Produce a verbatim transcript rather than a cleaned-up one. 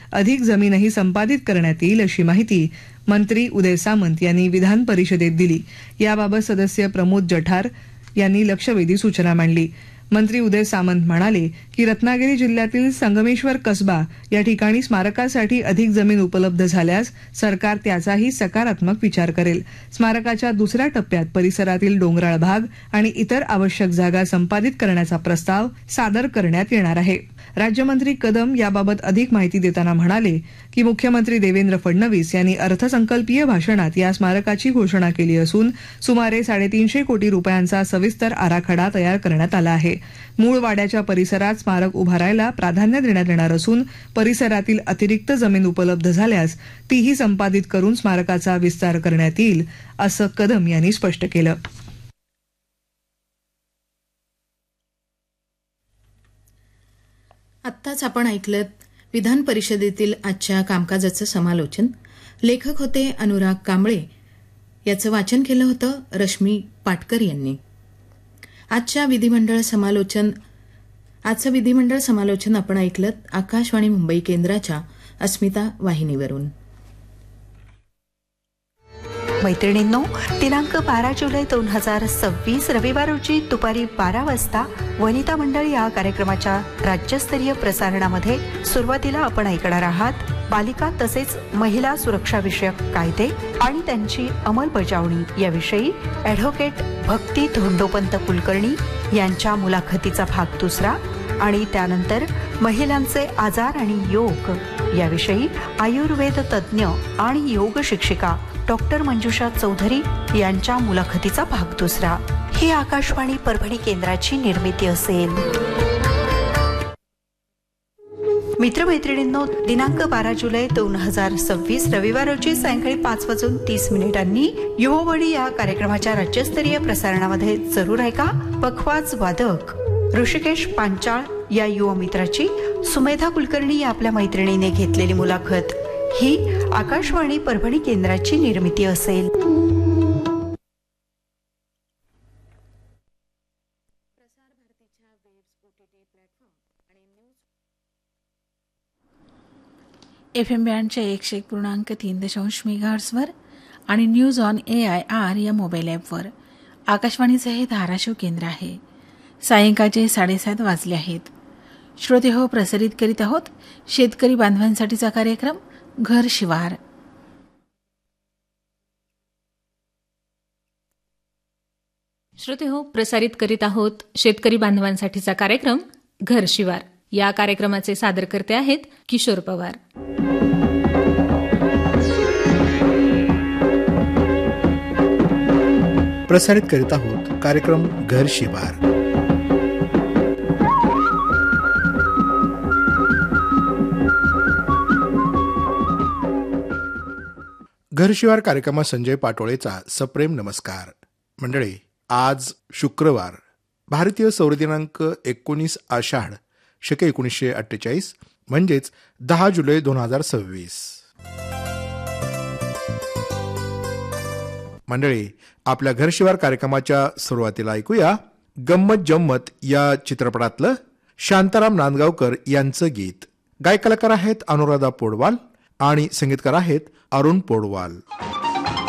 अधिक जमीनही संपादित करण्यात येईल अशी माहिती मंत्री उदय सामंत यांनी विधान परिषदेत दिली. याबाबत सदस्य प्रमोद जठार यांनी लक्षवेधी सूचना मांडली. मंत्री उदय सामंत म्हणाले की रत्नागिरी जिल्ह्यातील संगमेश्वर कसबा या ठिकाणी स्मारकासाठी अधिक जमीन उपलब्ध झाल्यास सरकार त्याचाही सकारात्मक विचार करेल. स्मारकाच्या दुसऱ्या टप्प्यात परिसरातील डोंगराळ भाग आणि इतर आवश्यक जागा संपादित करण्याचा प्रस्ताव सादर करण्यात येणार आहे. राज्यमंत्री कदम याबाबत अधिक माहिती देताना म्हणाले की मुख्यमंत्री देवेंद्र फडणवीस यांनी अर्थसंकल्पीय भाषणात या स्मारकाची घोषणा केली असून सुमारे साडेतीनशे कोटी रुपयांचा सविस्तर आराखडा तयार करण्यात आला आहे. मूळ वाड्याच्या परिसरात स्मारक उभारायला प्राधान्य देण्यात येणार असून परिसरातील अतिरिक्त जमीन उपलब्ध झाल्यास तीही संपादित करून स्मारकाचा विस्तार करण्यात येईल असं कदम यांनी स्पष्ट केलं. आत्ताच आपण ऐकलं विधान परिषदेतील आजच्या कामकाजाचं समालोचन. लेखक होते अनुराग कांबळे. याचं वाचन केलं होतं रश्मी पाटकर यांनी. आजच्या विधिमंडळ समालोचन आजचं विधिमंडळ समालोचन आपण ऐकलं आकाशवाणी मुंबई केंद्राच्या अस्मिता वाहिनीवरून. मैत्रिणींनो, दिनांक बारा जुलै दोन हजार सव्वीस रविवार रोजी दुपारी बारा वाजता वनिता मंडळ या कार्यक्रमाच्या राज्यस्तरीय प्रसारणामध्ये सुरुवातीला आपण ऐकणार आहात बालिका तसेच महिला सुरक्षा विषयक कायदे आणि त्यांची अंमलबजावणी याविषयी ॲडव्होकेट भक्ती धोंडोपंत कुलकर्णी यांच्या मुलाखतीचा भाग दुसरा आणि त्यानंतर महिलांचे आजार आणि योग याविषयी आयुर्वेद तज्ज्ञ आणि योग शिक्षिका डॉक्टर मंजुषा चौधरी यांच्या मुलाखतीचा भाग दुसरा. ही आकाशवाणी परभणी केंद्राची निर्मिती असेल. मित्रमैत्रिणींनो, दिनांक बारा जुलै दोन हजार सव्वीस रविवार रोजी सायंकाळी पाच वाजून तीस मिनिटांनी युववाणी या कार्यक्रमाच्या राज्यस्तरीय प्रसारणामध्ये जरूर ऐका पखवाज वादक ऋषिकेश पांचाळ या युवा मित्राची सुमेधा कुलकर्णी या आपल्या मैत्रिणीने घेतलेली मुलाखत ही आकाशवाणी परभणी केंद्राची निर्मिती असेल. एफ एम बँडच्या एकशे एक पूर्णांक तीन दशांश मेगाहर्ट्झवर आणि news on A I R या मोबाईल ॲपवर आकाशवाणीचे हे धाराशिव केंद्र आहे. सायंकाळचे साडेसात वाजले आहेत. श्रोते हो, प्रसारित करीत आहोत शेतकरी बांधवांसाठीचा कार्यक्रम घर शिवार. श्रोते हो, प्रसारित करीत आहोत शेतकरी बांधवांसाठीचा कार्यक्रम घर शिवार. या कार्यक्रमाचे सादरकर्ते आहेत किशोर पवार. प्रसारित करीत आहोत कार्यक्रम घर शिवार. घर शिवार कार्यक्रमात संजय पाटोळेचा सप्रेम नमस्कार. मंडळी, आज शुक्रवार, भारतीय सौर दिनांक एकोणीस आषाढ शके एकोणीसशे अठ्ठेचाळीस म्हणजेच दहा जुलै दोन हजार सव्वीस. मंडळी, आपल्या घर शिवार कार्यक्रमाच्या सुरुवातीला ऐकूया गंमत जम्मत या चित्रपटातलं शांताराम नांदगावकर यांचं गीत. गायक कलाकार आहेत अनुराधा पोडवाल आणि संगीतकार आहेत अरुण पोडवाल.